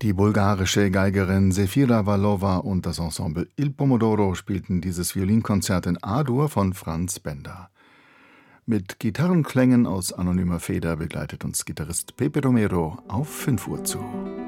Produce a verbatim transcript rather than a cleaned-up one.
Die bulgarische Geigerin Sefira Vallova und das Ensemble Il Pomodoro spielten dieses Violinkonzert in A-Dur von Franz Benda. Mit Gitarrenklängen aus anonymer Feder begleitet uns Gitarrist Pepe Romero auf fünf Uhr zu.